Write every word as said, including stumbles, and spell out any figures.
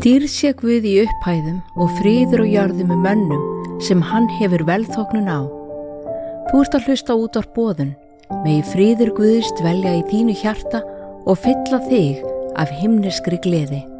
Dýrð sé Guð í upphæðum og friður á jörðum með mönnum sem hann hefur velþóknun á. Þú ert að hlusta út á boðun, megi friður Guðs dvelja í þínu hjarta og fylla þig af himneskri gleði.